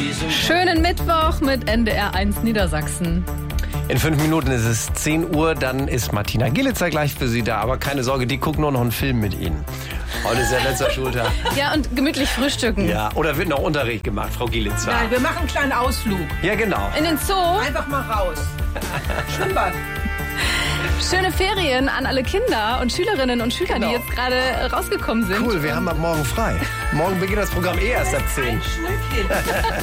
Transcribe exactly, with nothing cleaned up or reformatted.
Schönen Mittwoch mit N D R eins Niedersachsen. In fünf Minuten ist es zehn Uhr, dann ist Martina Gillitzer gleich für Sie da. Aber keine Sorge, die gucken nur noch einen Film mit Ihnen. Heute ist der letzte Schultag. Ja, und gemütlich frühstücken. Ja, oder wird noch Unterricht gemacht, Frau Gillitzer? Nein, wir machen einen kleinen Ausflug. Ja, genau. In den Zoo. Einfach mal raus. Schwimmbad. Schöne Ferien an alle Kinder und Schülerinnen und Schüler, Genau. die jetzt gerade rausgekommen sind. Cool, wir haben ab morgen frei. Morgen beginnt das Programm eh erst ab zehn. Ein Schnückchen.